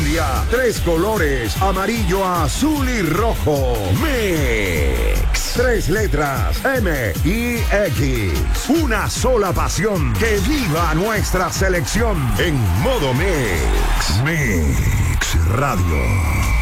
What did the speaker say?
Colombia. 3 colores, amarillo, azul y rojo. Mix. 3 letras, M-I-X. Una sola pasión. Que viva nuestra selección en modo Mix. Mix Radio.